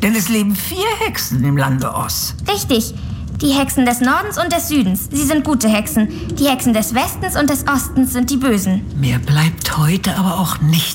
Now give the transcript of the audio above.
Denn es leben 4 Hexen im Lande Oz. Richtig. Die Hexen des Nordens und des Südens. Sie sind gute Hexen. Die Hexen des Westens und des Ostens sind die Bösen. Mehr bleibt heute aber auch nicht